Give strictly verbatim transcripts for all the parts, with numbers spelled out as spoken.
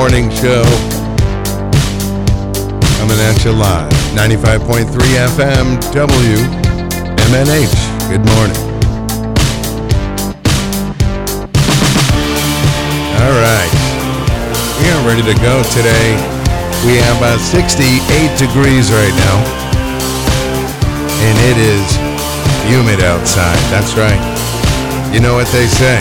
morning show. Coming at you live. ninety-five point three F M W M N H. Good morning. All right. We are ready to go today. We have uh, sixty-eight degrees right now. And it is humid outside. That's right. You know what they say.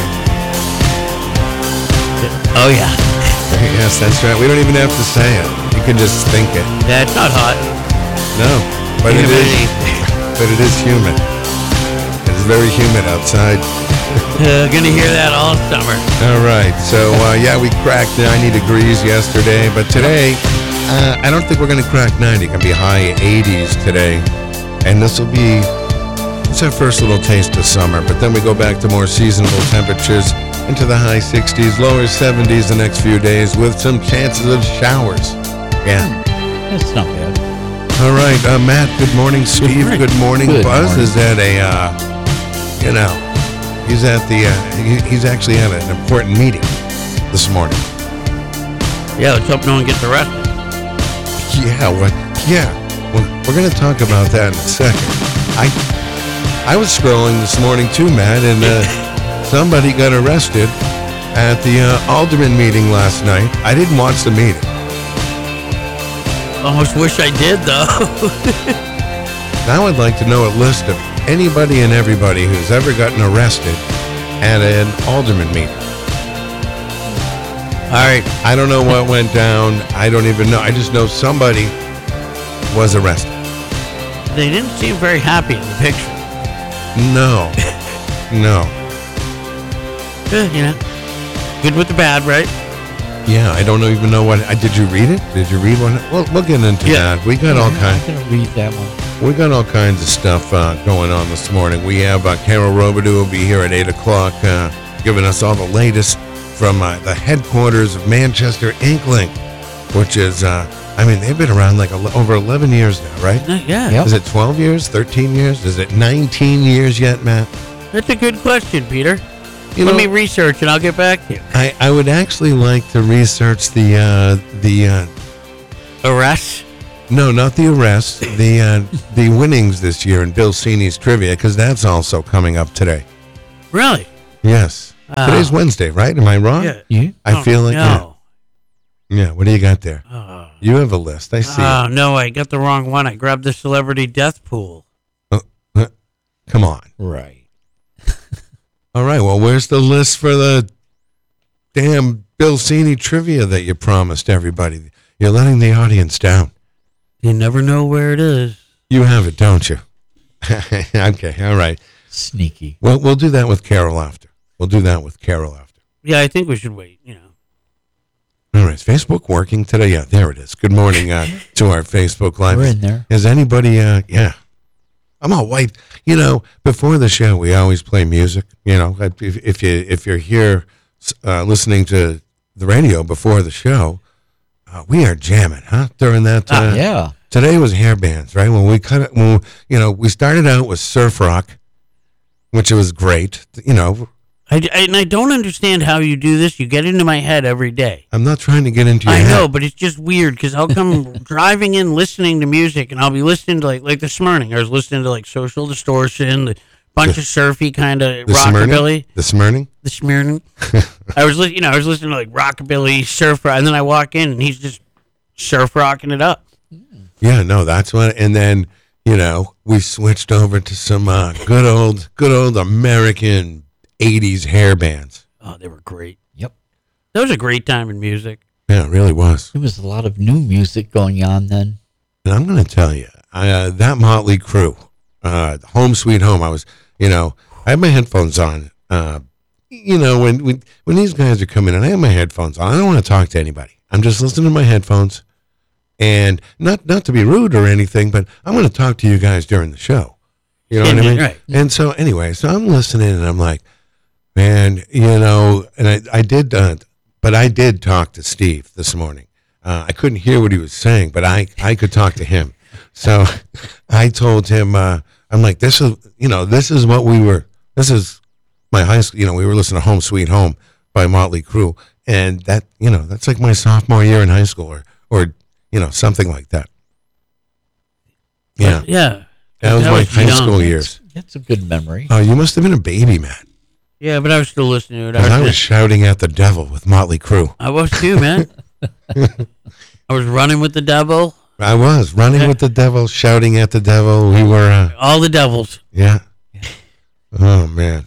Oh, yeah. Yes, that's right. We don't even have to say it. You can just think it. Yeah, it's not hot. No, but it is. But it is humid. It's very humid outside. Uh, gonna hear that all summer. All right. So uh, yeah, we cracked ninety degrees yesterday, but today uh, I don't think we're gonna crack ninety. It's gonna be high eighties today, and this will be it's our first little taste of summer. But then we go back to more seasonable temperatures. Into the high sixties, lower seventies the next few days with some chances of showers. Yeah. That's not bad. All right, uh, Matt, good morning. Steve, good morning. Good Buzz morning. is at a, uh, you know, he's at the, uh, he, he's actually at an important meeting this morning. Yeah, let's hope no one gets arrested. Yeah, well, yeah. Well, we're going to talk about that in a second. I, I was scrolling this morning too, Matt, and uh, somebody got arrested at the uh, Alderman meeting last night. I didn't watch the meeting. Almost wish I did, though. Now I'd like to know a list of anybody and everybody who's ever gotten arrested at an Alderman meeting. All right, I don't know what went down. I don't even know. I just know somebody was arrested. They didn't seem very happy in the picture. No, no. Uh, you know, good with the bad, right? Yeah, I don't even know what. I did you read it? Did you read one? Well, we'll get into Yeah. that. We got all kinds. I'm gonna read that one. We got all kinds of stuff uh, going on this morning. We have uh, Carol Robidoux will be here at eight o'clock, uh, giving us all the latest from uh, the headquarters of Manchester Inkling, which is, uh, I mean, they've been around like ele- over eleven years now, right? Uh, yeah. Yep. Is it twelve years, thirteen years? Is it nineteen years yet, Matt? That's a good question, Peter. You Let know, me research and I'll get back to you. I, I would actually like to research the, uh, the uh, Arrests? no, not the arrests, the uh, the winnings this year in Bill Cini's trivia, because that's also coming up today. Really? Yes. Oh. Today's Wednesday, right? Am I wrong? Yeah. You? I feel like, yeah. no. Yeah, what do you got there? Oh. You have a list. I see. Oh, no, I got the wrong one. I grabbed the celebrity death pool. it. Uh, come on. Right. All right. Well, where's the list for the damn Bill Cini trivia that you promised everybody? You're letting the audience down. You never know where it is. You have it, don't you? Okay. All right. Sneaky. Well, we'll do that with Carol after. We'll do that with Carol after. Yeah, I think we should wait, you know. All right. Is Facebook working today? Yeah, there it is. Good morning uh, to our Facebook Live. We're in there. Is anybody, uh, yeah. I'm all white. You know, before the show, we always play music. You know, if, if, you, if you're here uh, listening to the radio before the show, uh, we are jamming, huh? During that. Uh, Ah, yeah. Today was hair bands, right? When we cut it, when, you know, we started out with surf rock, which was great. You know, I, I, and I don't understand how you do this. You get into my head every day. I'm not trying to get into your I head. know, but it's just weird because I'll come driving in listening to music and I'll be listening to like like this morning. I was listening to like Social Distortion, the bunch The- of surfy kind of The rockabilly. Smyrning? The Smyrning? The Smyrning. I was li- you know I was listening to like rockabilly, surf rock, and then I walk in and he's just surf rocking it up. Yeah, no, that's what. And then, you know, we switched over to some uh, good old, good old American eighties hair bands. Oh, they were great. Yep. That was a great time in music. Yeah, it really was. There was a lot of new music going on then. And I'm going to tell you, I, uh, that Motley Crue, uh, Home Sweet Home, I was, you know, I had my headphones on. Uh, you know, when, when, when these guys are coming in, I have my headphones on. I don't want to talk to anybody. I'm just listening to my headphones. And not, not to be rude or anything, but I'm going to talk to you guys during the show. You know Yeah, what I mean? right. And so anyway, so I'm listening and I'm like, man, you know, and I, I did, uh, but I did talk to Steve this morning. Uh, I couldn't hear what he was saying, but I, I could talk to him. So I told him, uh, I'm like, this is, you know, this is what we were, this is my high school, you know, we were listening to Home Sweet Home by Motley Crue. And that, you know, that's like my sophomore year in high school or, or you know, something like that. Yeah. Yeah. That was I my was high young. school years. That's a good memory. Oh, you must have been a baby, man. Yeah, but I was still listening to it. 'Cause I I was, was just- shouting at the devil with Motley Crue. I was too, man. I was running with the devil. I was running Yeah. with the devil, shouting at the devil. We were, uh, All the devils. yeah. Oh, man.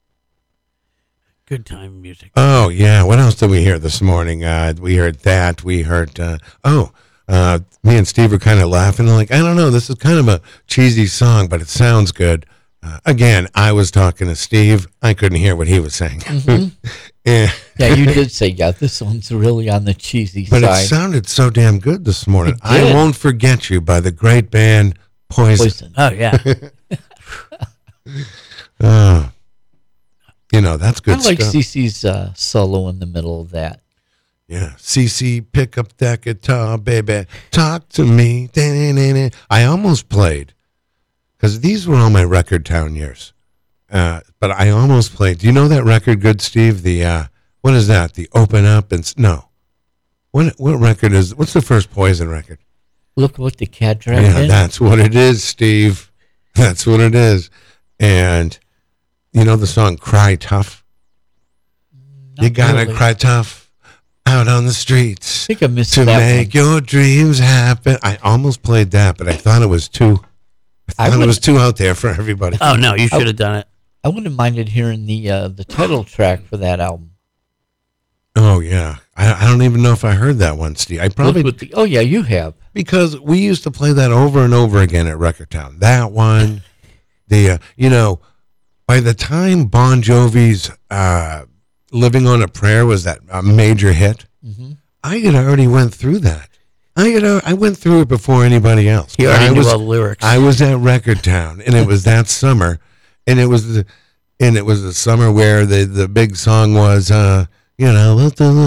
Good time music. Oh, yeah. What else did we hear this morning? Uh, we heard that. We heard, uh, oh, uh, me and Steve were kind of laughing. Like, I don't know. This is kind of a cheesy song, but it sounds good. Uh, again, I was talking to Steve. I couldn't hear what he was saying. yeah. Yeah, you did say, yeah, this one's really on the cheesy But side. it sounded so damn good this morning. It I did. Won't Forget You by the great band Poison. Poison. Oh, yeah. Oh, you know, that's I good like stuff. Cece's uh, solo in the middle of that. Yeah. Cece, pick up that guitar, baby. Talk to me. Da-na-na-na. I almost played, because these were all my Record Town years. Uh, but I almost played. Do you know that record, Good Steve? The, uh, what is that? The Open Up and, s- no. What what record is, what's the first Poison record? Look what the cat dragged Yeah, in. that's what it is, Steve. That's what it is. And you know the song Cry Tough? Not You gotta really. cry tough out on the I streets think I missed to that make one. your dreams happen. I almost played that, but I thought it was too I I thought it would- was too out there for everybody. Oh, no, you should have done it. I wouldn't have minded hearing the uh, the title track for that album. Oh yeah. I, I don't even know if I heard that one, Steve. I probably Look what the, oh, yeah, you have. because we used to play that over and over again at Record Town. That one, the uh, you know, by the time Bon Jovi's uh, "Living on a Prayer" was that a major hit, Mm-hmm. I had already went through that. I had al- I went through it before anybody else. He already I knew was all the lyrics. I was at Record Town, and it was that summer, and it was the and it was the summer where the the big song was. Uh, you know,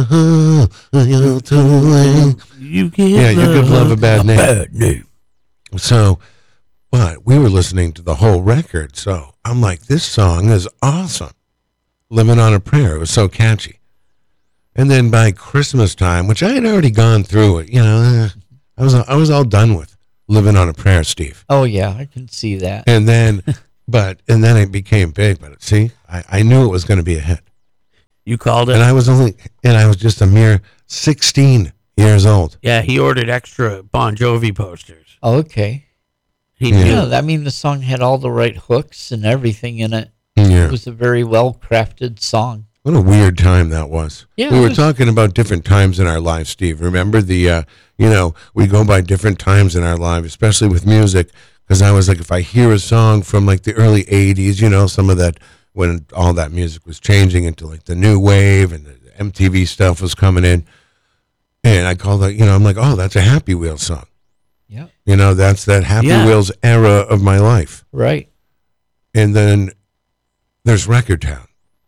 you You can Yeah, you could love a bad name. bad name. So, but we were listening to the whole record. So I'm like, this song is awesome. Living on a Prayer. It was so catchy. And then by Christmas time, which I had already gone through it, you know, eh, I was I was all done with Living on a Prayer, Steve. Oh, yeah, I can see that. And then, but and then it became big. But see, I, I knew it was going to be a hit, You called and it. I was only and I was just a mere sixteen years old. Yeah, he ordered extra Bon Jovi posters. Oh, okay. He Yeah. knew. Yeah, I mean, the song had all the right hooks and everything in it. Yeah. It was a very well crafted song. What a weird time that was. Yeah, we it were was- talking about different times in our lives, Steve. Remember the, uh, you know, we go by different times in our lives, especially with music. Because I was like, if I hear a song from like the early eighties, you know, some of that, when all that music was changing into like the new wave and the M T V stuff was coming in. And I call that, you know, I'm like, oh, that's a Happy Wheels song. Yeah, You know, that's that Happy Yeah. Wheels era of my life. right. And then there's Record Town.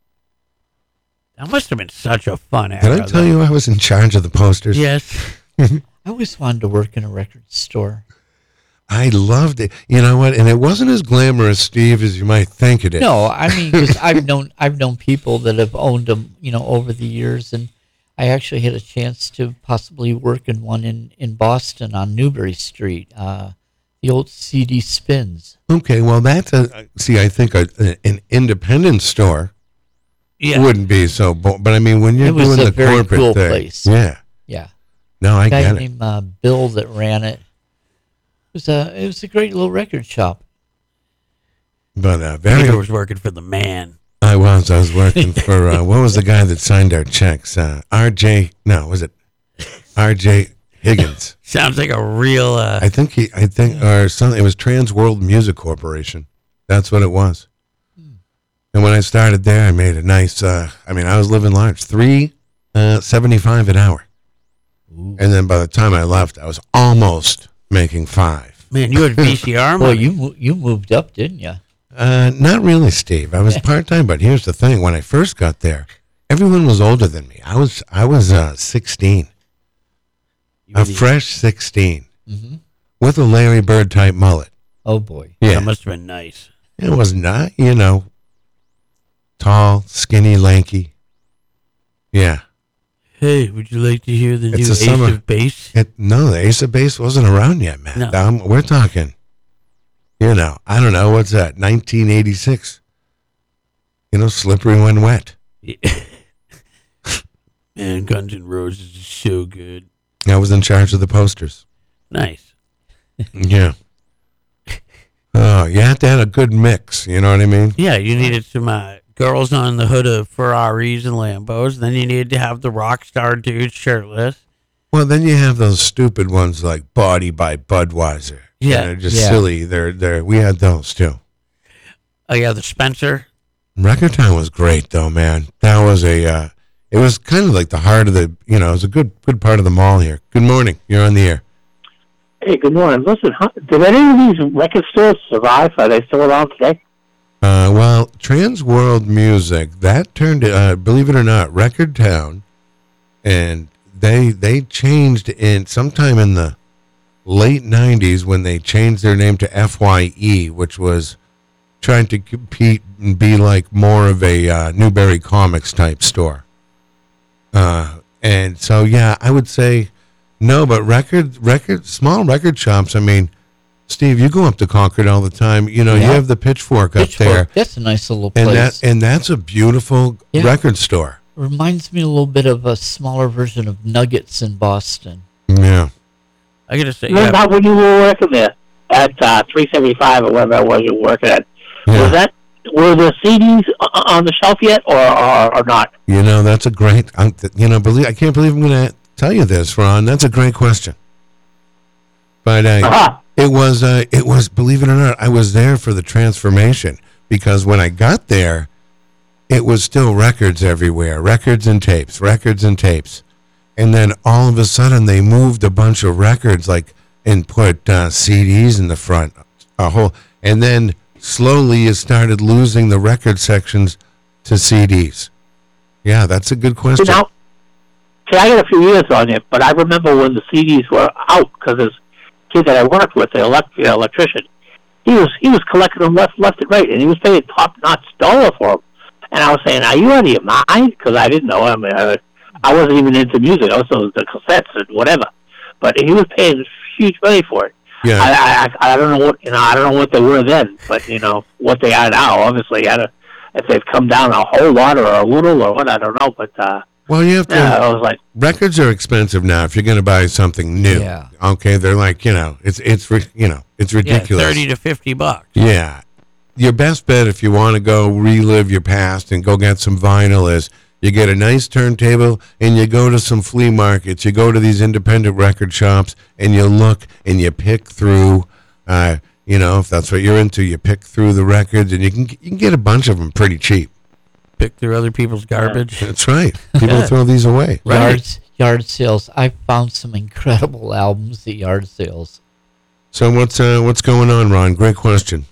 That must have been such a fun era. Did I tell though. you I was in charge of the posters? Yes. I always wanted to work in a record store. I loved it. You know what? And it wasn't as glamorous, Steve, as you might think it is. No, I mean, because I've known I've known people that have owned them, you know, over the years, and I actually had a chance to possibly work in one in, in Boston on Newbury Street, uh, the old C D Spins. Okay, well, that's a. See, I think a, an independent store Yeah. wouldn't be so. Bo- but I mean, when you're It was doing a the very corporate cool thing, place. yeah. Yeah, No, I a guy get it. named uh, Bill that ran it. It was a it was a great little record shop. But uh, Peter very. was working for the man. I was. I was working for. Uh, what was the guy that signed our checks? Uh, R J. No, was it R J Higgins? Sounds like a real. Uh, I think he. I think or something. It was Trans World Music Corporation. That's what it was. And when I started there, I made a nice. Uh, I mean, I was living large. Three uh, seventy-five an hour. Ooh. And then by the time I left, I was almost making five. man, you had V C R Well, money. you mo- you moved up, didn't you? Uh, not really, Steve. I was part time, but here's the thing: when I first got there, everyone was older than me. I was I was uh, sixteen, You a were the- fresh sixteen, Mm-hmm. with a Larry Bird type mullet. Oh boy. Yeah, That must have been nice. it was not, you know, tall, skinny, lanky. Yeah, Hey, would you like to hear the It's new a Ace summer- of Base? It, no, the Ace of Base wasn't around yet, man. No. Um, we're talking, you know, I don't know, what's that, nineteen eighty-six. You know, Slippery When Wet. Man, Guns N' Roses is so good. I was in charge of the posters. Nice. Yeah. Oh, you had to have a good mix, you know what I mean? Yeah, you needed some uh, girls on the hood of Ferraris and Lambos. Then you needed to have the rock star dudes shirtless. Well, then you have those stupid ones like Body by Budweiser. Yeah. They're just Yeah. silly. They're, they're, we had those too. Oh, yeah, the Spencer. Record Town was great, though, man. That was a, uh, it was kind of like the heart of the, you know, it was a good, good part of the mall here. Good morning. You're on the air. Hey, good morning. Listen, how, did any of these record stores survive? Are they still around today? Uh, well, Trans World Music, that turned, uh, believe it or not, Record Town, and they they changed in sometime in the late nineties when they changed their name to F Y E, which was trying to compete and be like more of a uh, Newberry Comics type store. Uh, and so, yeah, I would say no, but record, record, small record shops, I mean, Steve, you go up to Concord all the time. You know, you Yeah. have the Pitchfork, up there. Pitchfork, that's a nice little place. And that and that's a beautiful Yeah. record store. Reminds me a little bit of a smaller version of Nuggets in Boston. Yeah. I got to say, Remember yeah, how when you were working there at uh, three seventy-five or whatever it was you were working at? Yeah. Was that were the C Ds o- on the shelf yet, or or, or not? You know, that's a great. I'm, you know, believe I can't believe I'm going to tell you this, Ron. That's a great question. But uh, Uh-huh. it was, uh, it was. Believe it or not, I was there for the transformation because when I got there, it was still records everywhere, records and tapes, records and tapes, and then all of a sudden they moved a bunch of records, like and put uh, C Ds in the front, a whole, and then slowly you started losing the record sections to C Ds. Yeah, that's a good You question. know, see, I got a few years on it, but I remember when the C Ds were out because this kid that I worked with, the elect- the electrician, he was he was collecting them left left and right, and he was paying top notch dollar for them. And I was saying, "Are you out of your mind?" Because I didn't know. I mean, I, I wasn't even into music. I was into the cassettes and whatever. But he was paying huge money for it. Yeah, I, I I don't know what you know. I don't know what they were then, but you know what they are now. Obviously, I don't, if they've come down a whole lot or a little or what, I don't know. But uh, well, you have to. yeah, I was like, Records are expensive now. If you're going to buy something new, Yeah. okay, they're like you know, it's it's ri- you know, it's yeah, ridiculous. thirty to fifty bucks. Yeah. Your best bet if you want to go relive your past and go get some vinyl is you get a nice turntable and you go to some flea markets. You go to these independent record shops and you look and you pick through, uh, you know, if that's what you're into, you pick through the records and you can you can get a bunch of them pretty cheap. Pick through other people's garbage. That's right. People Yeah. throw these away. Right. Yard, yard sales. I found some incredible albums at yard sales. So what's uh, what's going on, Ron? Great question.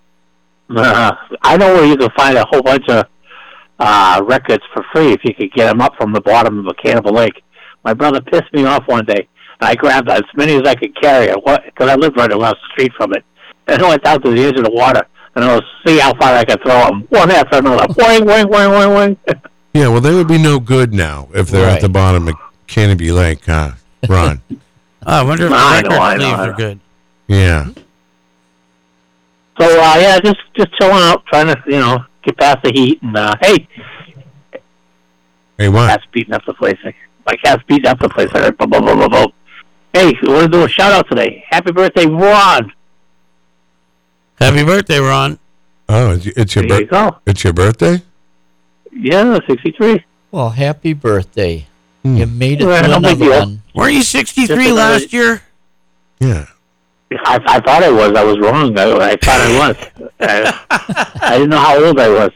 uh, I know where you can find a whole bunch of uh, records for free if you could get them up from the bottom of a Cannibal Lake. My brother pissed me off one day. I grabbed as many as I could carry because I lived right across the street from it. And I went down to the edge of the water and I was see how far I could throw them, one after another. Boing, boing, boing, boing, boing. Yeah, well, they would be no good now if they're at Right. the bottom of Canopy Lake, uh, Ron. Oh, I wonder if the I know, record I know, sleeves I are know. good. Yeah. So uh, yeah, just just chilling out, trying to you know get past the heat. And uh, hey, Hey, what? cat's beating up the place. My cat's beating up the place. I heard boom, boom, boom, boom, boom. Hey, we want to do a shout out today. Happy birthday, Ron. Happy birthday, Ron. Oh, it's, it's your There you bir- go. it's your birthday? Yeah, sixty-three. Well, happy birthday. Hmm. You made it Well, to no big another deal. one. Weren't you sixty-three Just last year? Yeah. I, I thought I was. I was wrong. I, I thought I was. I, I didn't know how old I was.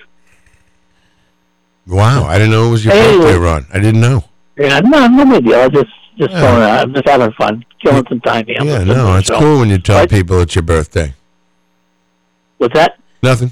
Wow, I didn't know it was your Hey, birthday, well- Ron. I didn't know. Yeah, no, no big deal. Just, just Yeah. going out. I'm just having fun, killing some time here. Yeah, Listening to no, the it's show. cool when you tell What? people it's your birthday. What's that? Nothing.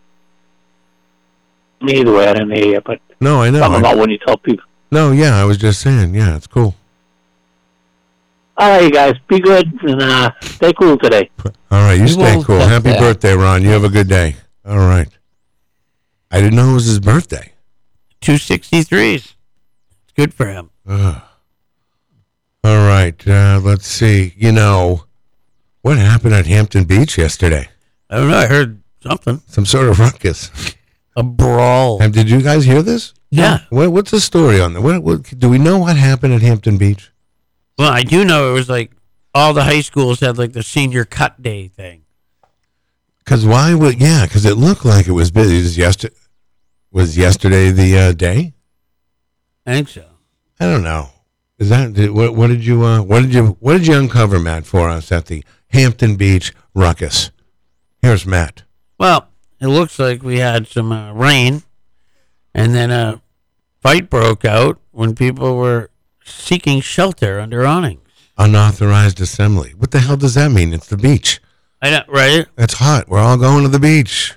Me either way. I didn't hear you, but No, I know. something I- about when you tell people. no, yeah, I was just saying. Yeah, it's cool. All right, you guys, be good and uh, stay cool today. All right, you We stay will cool. accept Happy that. birthday, Ron. You have a good day. All right. I didn't know it was his birthday. Two sixty-threes. Good for him. Ugh. All right, uh, let's see. You know, what happened at Hampton Beach yesterday? I don't know. I heard something. Some sort of ruckus. A brawl. And did you guys hear this? Yeah. What, what's the story on that? What, what, do we know what happened at Hampton Beach? Well, I do know it was like all the high schools had like the senior cut day thing. Because why would, yeah, because it looked like it was busy. Was yesterday, was yesterday the uh, day? I think so. I don't know. Is that, did, what, what did you, uh, what did you, what did you uncover, Matt, for us at the Hampton Beach ruckus? Here's Matt. Well, it looks like we had some uh, rain, and then a fight broke out when people were seeking shelter under awnings. Unauthorized assembly. What the hell does that mean? It's the beach. I know, right? It's hot. We're all going to the beach.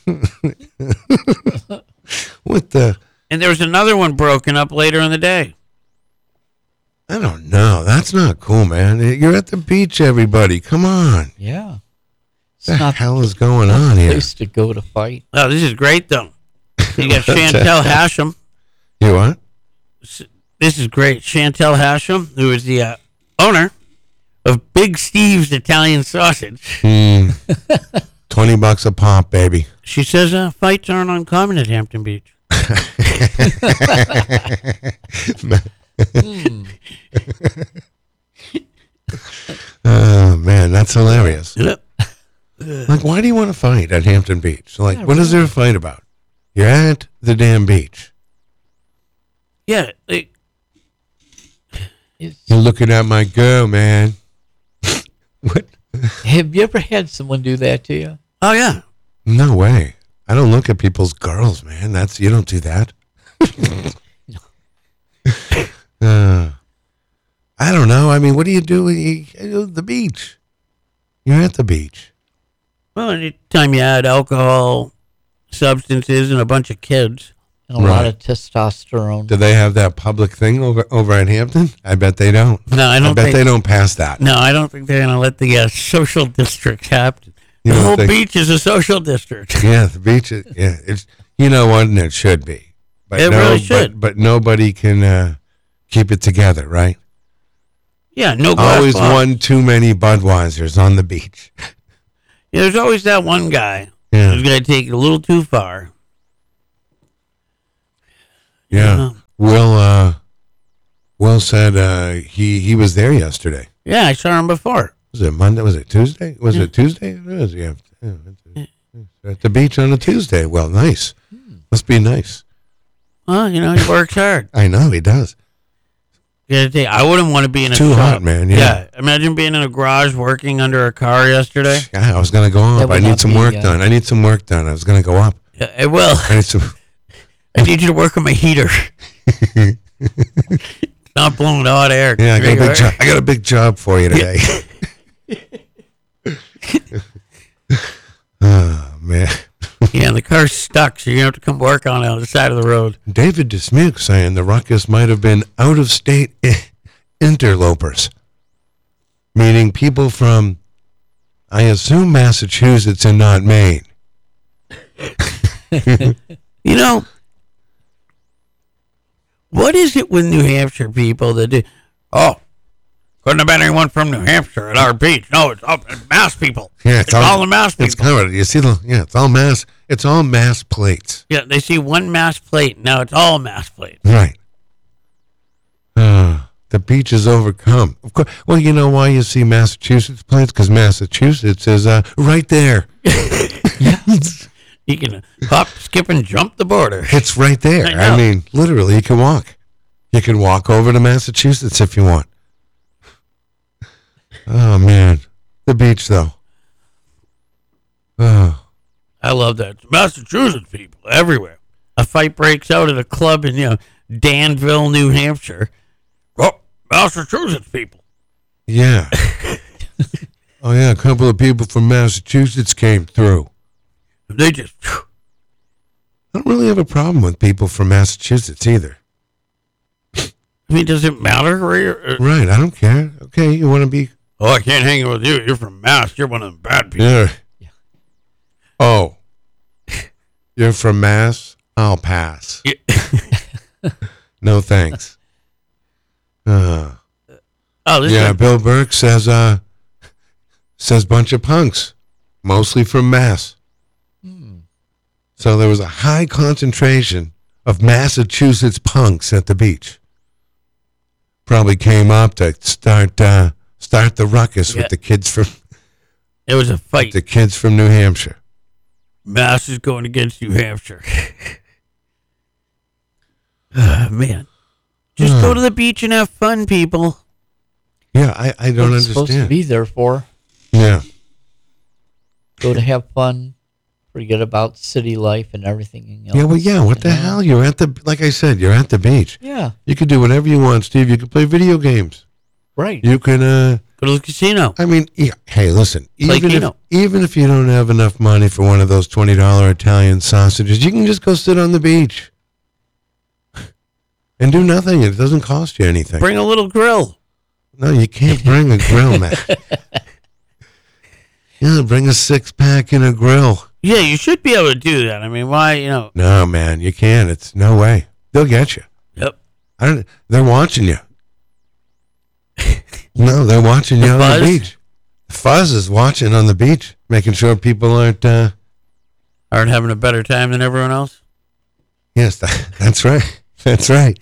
What the? And there was another one broken up later in the day. I don't know. That's not cool, man. You're at the beach, everybody. Come on. Yeah. It's What the not hell is going the on here? place to go to fight. Oh, this is great, though. You got Chantel Hashem. You what? This is great. Chantel Hashem, who is the uh, owner of Big Steve's Italian Sausage. Mm. Twenty bucks a pop, baby. She says uh, fights aren't uncommon at Hampton Beach. Hmm. Oh man, that's hilarious. Yep. Like, why do you want to fight at Hampton Beach? Like, Yeah, what is there to fight about? You're at the damn beach. Yeah. Like, It's- You're looking at my girl, man. What? have you ever had someone do that to you? oh, yeah. No way. I don't look at people's girls, man. That's you don't do that. uh, I don't know. I mean, what do you do? You, you go to the beach. You're at the beach. Well, anytime you add alcohol, substances, and a bunch of kids. And a lot Right. of testosterone. Do they have that public thing over over at Hampton? I bet they don't. No, I I don't bet think. they don't pass that. No, I don't think they're going to let the uh, social district happen. You The don't whole think- beach is a social district. Yeah, the beach. Is, yeah, it's you know what, and it should be. But It no, really but- should. But, nobody can uh, keep it together, right? Yeah, no glass Always bottles. one too many Budweisers on the beach. Yeah, there's always that one guy Yeah. who's going to take it a little too far. Yeah. Yeah. Will uh Will said uh he he was there yesterday. Yeah, I saw him before. Was it Monday? Was it Tuesday? Was Yeah. it Tuesday? It was, yeah. Yeah, it's- it's at the beach on a Tuesday. Well, nice. Must be nice. Well, you know, he works hard. I know he does. You gotta take, I wouldn't want to be in a Too shop. hot, man, yeah. Imagine being in a garage working under a car yesterday. Yeah, I was gonna go That up. would I need not some be, work uh, done. I need some work done. I was gonna go up. Yeah, I will. I need some I need you to work on my heater. It's not blowing hot air. Yeah, I got a big job. I got a big job for you today. Oh man. Yeah, the car's stuck, so you have to come work on it on the side of the road. David Dismuke saying the ruckus might have been out of state interlopers, meaning people from, I assume, Massachusetts and not Maine. You know, what is it with New Hampshire people that do? Oh, couldn't have been anyone from New Hampshire at our beach. No, it's, all, it's Mass people. Yeah, it's, all, the Mass people. It's covered. You see the yeah, it's all mass. It's all mass plates. Yeah, they see one Mass plate. Now it's all Mass plates. Right. Uh, the beach is overcome. Of course. Well, you know why you see Massachusetts plates? Because Massachusetts is uh, right there. You can hop, skip, and jump the border. It's right there. I I, know. mean, literally, you can walk. You can walk over to Massachusetts if you want. Oh man, the beach though. Oh, I love that. Massachusetts people everywhere. A fight breaks out at a club in, you know, Danville, New Hampshire. Oh, Massachusetts people. yeah. Oh yeah, a couple of people from Massachusetts came through. They just, I don't really have a problem with people from Massachusetts either. I mean, does it matter where you're? uh, Right, I don't care. Okay, you want to be Oh, I can't hang with you. You're from Mass. You're one of them bad people. yeah. Oh, you're from Mass? I'll pass. Yeah. No thanks. Uh, Oh, this yeah, is Bill Burke says uh says bunch of punks, mostly from Mass. So there was a high concentration of Massachusetts punks at the beach. Probably came up to start uh, start the ruckus Yeah. with the kids from it was a fight. the kids from New Hampshire. Mass is going against New Hampshire. Ah, man, just Hmm. go to the beach and have fun, people. Yeah, I, I don't What it's supposed to understand. be there for. Yeah. Go to have fun, forget about city life and everything else. Yeah, well, yeah, what the you know? hell? You're at the, like I said, you're at the beach. Yeah, You could do whatever you want, Steve. You could play video games. right. You can, uh, Go to the casino. I mean, yeah, hey, listen, Play even if, Keno. even if you don't have enough money for one of those twenty dollars Italian sausages, you can just go sit on the beach and do nothing. It doesn't cost you anything. Bring a little grill. No, you can't bring a grill, man. Yeah, bring a six-pack and a grill. Yeah, you should be able to do that. I mean, why, you know? No, man, you can't. It's no way. They'll get you. Yep. I don't. They're watching you. No, they're watching you The on Fuzz? the beach. Fuzz is watching on the beach, making sure people aren't. Uh, Aren't having a better time than everyone else. yes, that, that's right. That's right.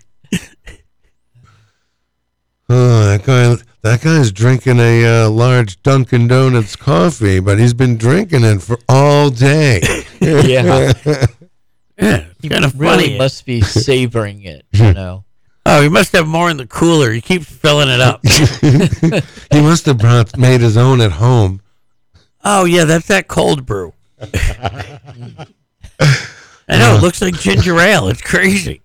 Oh, that guy. That guy's drinking a uh, large Dunkin' Donuts coffee, but he's been drinking it for all day. Yeah, Yeah, it's kind of really funny. must be savoring it. You know. Oh, he must have more in the cooler. He keeps filling it up. He must have brought made his own at home. Oh, yeah, that's that cold brew. I know, it looks like ginger ale. It's crazy.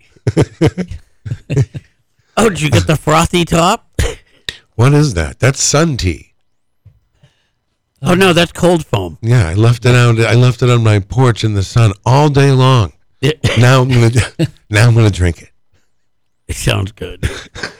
Oh, did you get the frothy top? What is that? That's sun tea. Oh, no, that's cold foam. Yeah, I left it out. I left it on my porch in the sun all day long. It, Now I'm gonna now I'm gonna drink it. it sounds good.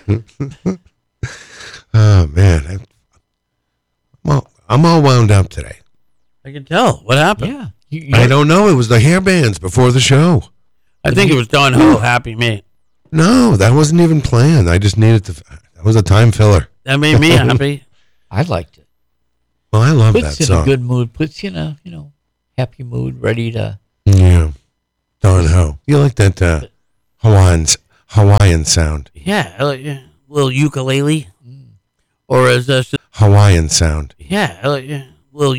Oh man, I, I'm all I'm all wound up today. I can tell. What happened? Yeah. You, you I don't know. It was the hair bands before the show. I think it was Don Ho, Happy Me. No, that wasn't even planned. I just needed to. That was a time filler. That made me happy. I liked it. Well, I love Puts that you in song. a good mood. Puts you in a you know happy mood, ready to. Yeah, Don Ho. You like that uh, Hawaiian Hawaiian sound? Yeah, I like, yeah. Little ukulele. Or as uh, Hawaiian sound. yeah, I like, yeah.